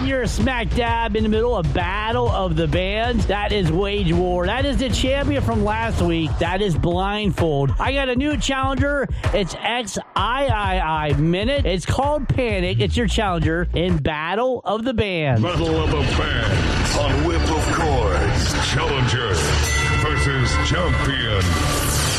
you're smack dab in the middle of Battle of the Bands. That is Wage War. That is the champion from last week. That is Blindfold. I got a new challenger. It's XIII Minute. It's called Panic. It's your challenger in Battle of the Bands. Battle of the Bands on Whip of Chords. Challenger versus champion.